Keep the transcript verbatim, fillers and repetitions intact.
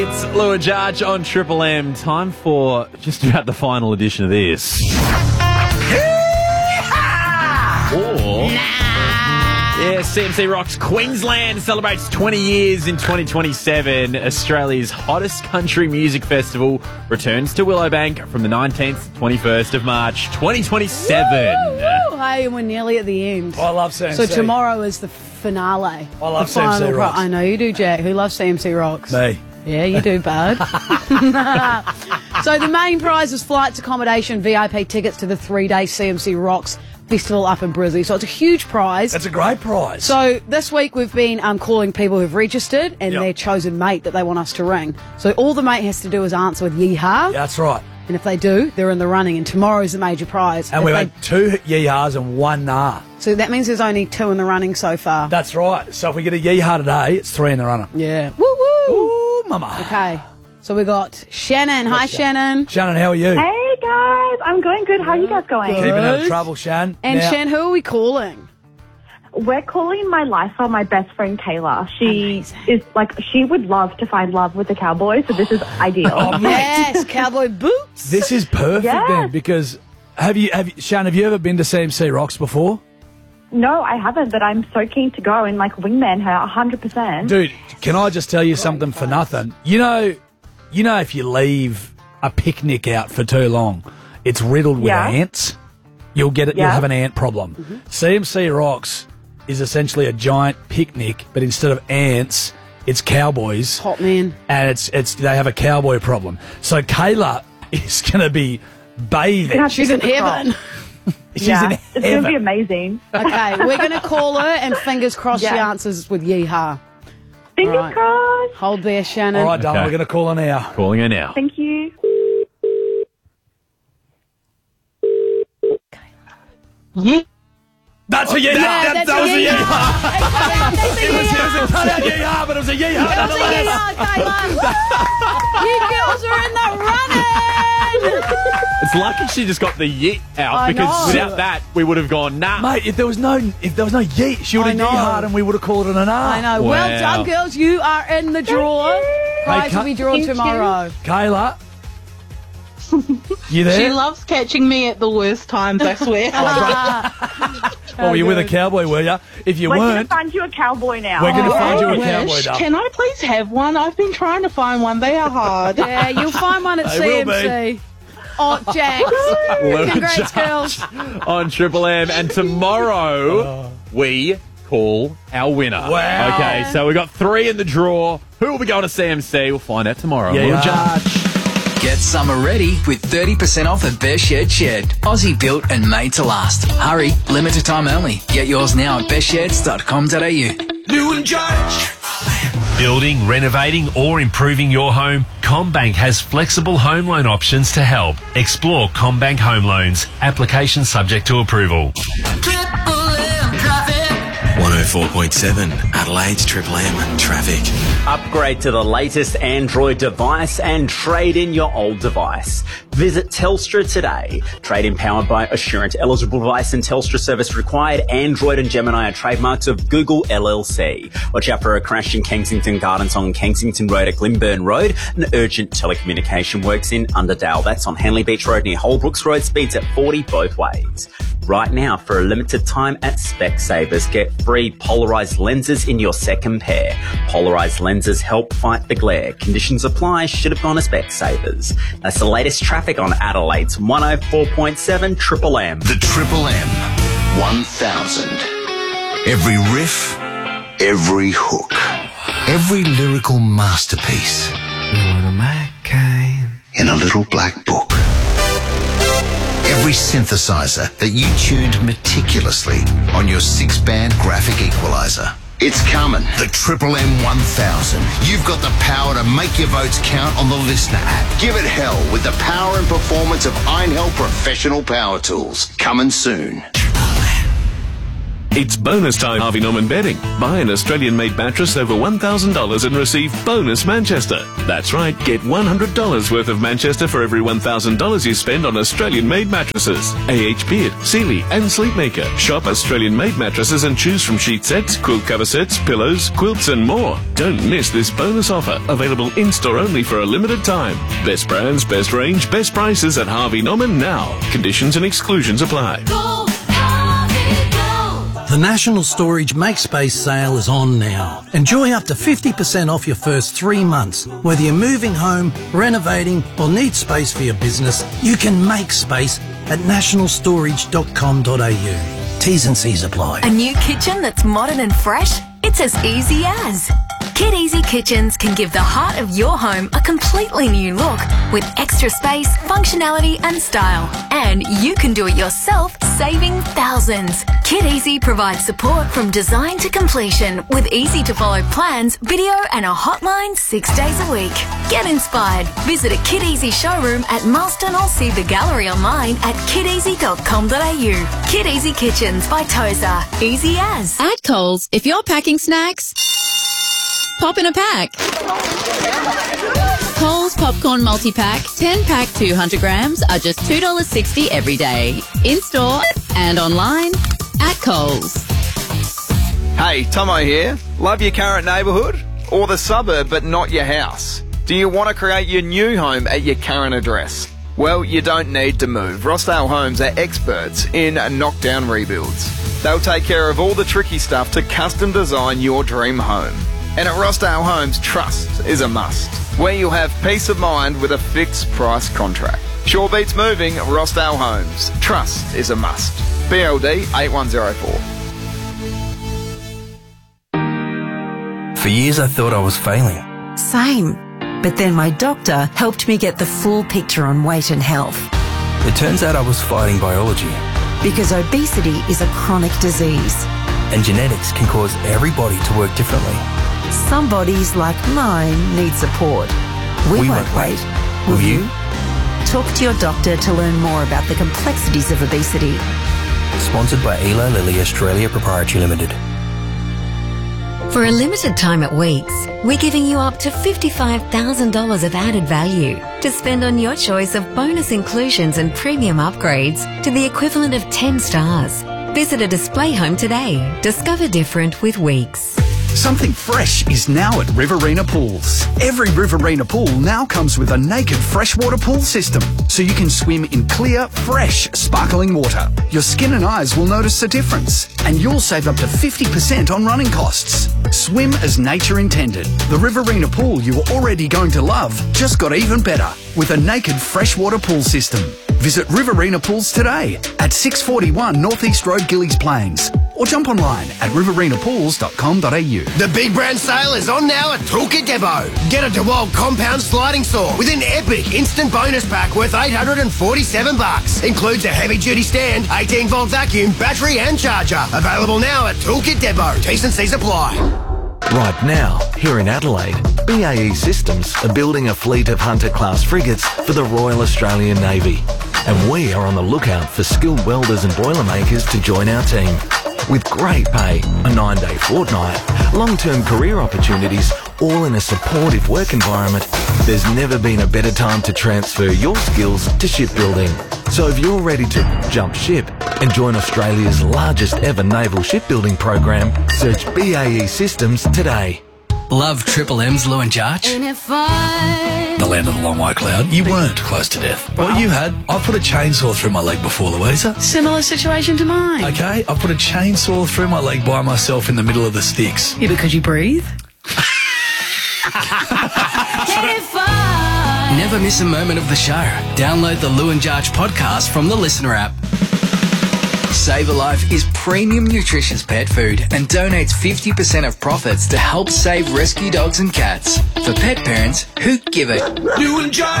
It's Lua Judge on Triple M. Time for just about the final edition of this. Or, yeah, C M C Rocks Queensland celebrates twenty years in twenty twenty-seven. Australia's hottest country music festival returns to Willowbank from the nineteenth to twenty-first of March, twenty twenty-seven. Woo, woo. Hey, and we're nearly at the end. I love C M C. So tomorrow is the finale. I love the C M C final Rocks. Pro- I know you do, Jack. Who loves C M C Rocks? Me. Yeah, you do, bud. So the main prize is flights, accommodation, V I P tickets to the three-day C M C Rocks Festival up in Brizzy. So it's a huge prize. That's a great prize. So this week we've been um, calling people who've registered and Yep. their chosen mate that they want us to ring. So all the mate has to do is answer with yeehaw. Yeah, that's right. And if they do, they're in the running. And tomorrow's the major prize. And If we've they- had two yeehas and one nah. So that means there's only two in the running so far. That's right. So if we get a yeehaw today, it's three in the runner. Yeah. Woo woo. Ooh, mama. Okay. So we got Shannon. Hi, Shannon. Shannon, how are you? Hey guys, I'm going good. How are you guys going? Keeping out of Good. trouble, Shan. And Now- Shan, who are we calling? We're calling my lifer my best friend Kayla. She Amazing. is like she would love to find love with the cowboy, so this is ideal. Oh, mate. Yes, cowboy boots. This is perfect Yes. then, because have you, have you, Shan, have you ever been to C M C Rocks before? No, I haven't, but I'm so keen to go and like wingman her one hundred percent. Dude, can I just tell you something for nothing? You know, you know, if you leave a picnic out for too long, it's riddled with Yeah. ants. You'll get it. You'll Yeah. have an ant problem. C M C Rocks is essentially a giant picnic, but instead of ants, it's cowboys, Hot man. and it's it's they have a cowboy problem. So Kayla is going to be bathing. Yeah, She's in heaven. She's yeah, in it's going to heaven. be amazing. Okay, we're going to call her and fingers crossed she Yeah. answers with yeehaw. Fingers Right. crossed. Hold there, Shannon. All right, darling, Okay. we're going to call her now. Calling her now. Thank you. That's a yeehaw. Yeah, that, that's that a was a yeehaw. yeehaw. That's a It was, it yeehaw. was a cut out yeehaw, but it was a yeehaw. That's a nonetheless. yeehaw, Kayla. You girls are in the running. It's lucky she just got the yeet out I because know. without that, we would have gone, nah. Mate, if there was no if there was no yeet, she would have I know. yeehaw and we would have called it an R. I know. Wow. Well done, girls. You are in the draw. Prize Hey, will be drawn Thank you. tomorrow. Kayla, you there? She loves catching me at the worst times, I swear. Oh, were you with a cowboy, were you? If you We're going to weren't, find you a cowboy now. we're going to Oh, find you I a cowboy, wish. darling. Can I please have one? I've been trying to find one. They are hard. Yeah, you'll find one at They C will M be. C. Oh, Jack. Lua Congrats, Judge girls. on Triple M. And tomorrow, we call our winner. Wow. Okay, so we got three in the draw. Who will be going to C M C? We'll find out tomorrow. Yeah, Lua yeah. Judge. Get summer ready with thirty percent off at Best Shed Shed. Aussie built and made to last. Hurry, limited time only. Get yours now at best sheds dot com dot a u. New and Judge. Building, renovating or improving your home, CommBank has flexible home loan options to help. Explore CommBank Home Loans. Application subject to approval. one oh four point seven Adelaide's Triple M traffic. Upgrade to the latest Android device and trade in your old device. Visit Telstra today. Trade in powered by Assurant. Eligible device and Telstra service required. Android and Gemini are trademarks of Google L L C. Watch out for a crash in Kensington Gardens on Kensington Road at Glenburn Road. An urgent telecommunication works in Underdale. That's on Henley Beach Road near Holbrooks Road. Speeds at forty both ways. Right now, for a limited time at Specsavers, get free polarised lenses in your second pair. Polarised lenses help fight the glare. Conditions apply. Should have gone to Specsavers. That's the latest traffic on Adelaide's one oh four point seven Triple M. The Triple M one thousand. Every riff, every hook, every lyrical masterpiece in a little black book. Every synthesizer that you tuned meticulously on your six-band graphic equalizer. It's coming. The Triple M one thousand. You've got the power to make your votes count on the Listener app. Give it hell with the power and performance of Einhell Professional Power Tools. Coming soon. It's bonus time Harvey Norman betting. Buy an Australian-made mattress over one thousand dollars and receive bonus Manchester. That's right, get one hundred dollars worth of Manchester for every one thousand dollars you spend on Australian-made mattresses. A H Beard, Sealy and Sleepmaker. Shop Australian-made mattresses and choose from sheet sets, quilt cover sets, pillows, quilts and more. Don't miss this bonus offer. Available in-store only for a limited time. Best brands, best range, best prices at Harvey Norman now. Conditions and exclusions apply. The National Storage MakeSpace sale is on now. Enjoy up to fifty percent off your first three months. Whether you're moving home, renovating or need space for your business, you can make space at national storage dot com dot a u. T's and C's apply. A new kitchen that's modern and fresh? It's as easy as. Kid Easy Kitchens can give the heart of your home a completely new look with extra space, functionality and style. And you can do it yourself, saving thousands. Kid Easy provides support from design to completion with easy-to-follow plans, video and a hotline six days a week. Get inspired. Visit a Kid Easy showroom at Marston or see the gallery online at kid easy dot com dot a u. Kid Easy Kitchens by Tozer. Easy as. At Coles, if you're packing snacks, pop in a pack. Coles Popcorn Multi-Pack, ten pack two hundred grams are just two dollars sixty every day. In-store and online at Coles. Hey, Tomo here. Love your current neighbourhood or the suburb but not your house? Do you want to create your new home at your current address? Well, you don't need to move. Rossdale Homes are experts in knockdown rebuilds. They'll take care of all the tricky stuff to custom design your dream home. And at Rossdale Homes, trust is a must, where you'll have peace of mind with a fixed price contract. Sure beats moving, Rossdale Homes. Trust is a must. B L D eight one zero four. For years I thought I was failing. Same. But then my doctor helped me get the full picture on weight and health. It turns out I was fighting biology. Because obesity is a chronic disease. And genetics can cause everybody to work differently. Some bodies, like mine, need support. We, we won't, won't wait. wait. Will Will you? you? Talk to your doctor to learn more about the complexities of obesity. Sponsored by Eli Lilly Australia Proprietary Limited. For a limited time at Weeks, we're giving you up to fifty-five thousand dollars of added value to spend on your choice of bonus inclusions and premium upgrades to the equivalent of ten stars. Visit a display home today. Discover different with Weeks. Something fresh is now at Riverina Pools. Every Riverina pool now comes with a naked freshwater pool system, so you can swim in clear, fresh, sparkling water. Your skin and eyes will notice a difference, and you'll save up to fifty percent on running costs. Swim as nature intended. The Riverina pool you were already going to love just got even better with a naked freshwater pool system. Visit Riverina Pools today at six forty-one North East Road, Gillies Plains, or jump online at riverina pools dot com dot a u. The big brand sale is on now at Toolkit Depot. Get a DeWalt compound sliding saw with an epic instant bonus pack worth eight hundred forty-seven bucks. Includes a heavy duty stand, eighteen volt vacuum, battery and charger. Available now at Toolkit Depot. T's and C's apply. Right now, here in Adelaide, B A E Systems are building a fleet of Hunter-class frigates for the Royal Australian Navy. And we are on the lookout for skilled welders and boilermakers to join our team. With great pay, a nine-day fortnight, long-term career opportunities, all in a supportive work environment, there's never been a better time to transfer your skills to shipbuilding. So if you're ready to jump ship and join Australia's largest ever naval shipbuilding program, search B A E Systems today. Love Triple M's Lou and Jarch? The land of the long white cloud. You weren't close to death. Well, you had. I put a chainsaw through my leg before, Louisa. Similar situation to mine. Okay, I put a chainsaw through my leg by myself in the middle of the sticks. Yeah, because you breathe. Never miss a moment of the show. Download the Lou and Jarch podcast from the Listener app. Save a Life is premium nutritious pet food and donates fifty percent of profits to help save rescue dogs and cats. For pet parents who give it. Lou and Jarch.